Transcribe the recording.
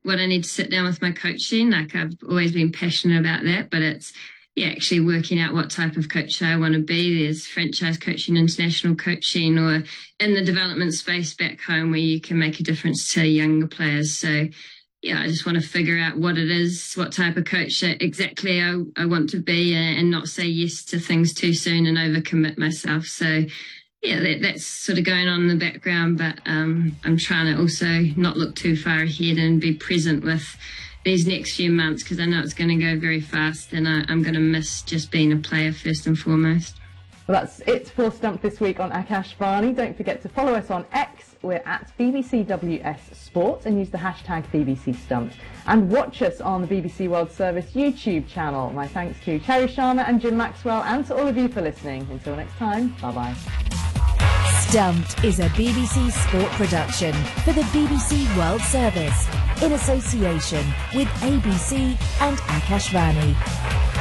what I need to sit down with my coaching. Like I've always been passionate about that, but it's actually working out what type of coach I want to be. There's franchise coaching, international coaching, or in the development space back home where you can make a difference to younger players. So I just want to figure out what it is, what type of coach exactly I want to be, and not say yes to things too soon and overcommit myself. So that's sort of going on in the background, but I'm trying to also not look too far ahead and be present with these next few months, because I know it's going to go very fast, and I'm going to miss just being a player first and foremost. Well, that's it for Stumped this week on Akash Varney. Don't forget to follow us on X. We're at BBCWS Sport, and use the hashtag BBC Stumped. And watch us on the BBC World Service YouTube channel. My thanks to Cherry Sharma and Jim Maxwell, and to all of you for listening. Until next time, bye-bye. Stumped is a BBC Sport production for the BBC World Service in association with ABC and Akash Varney.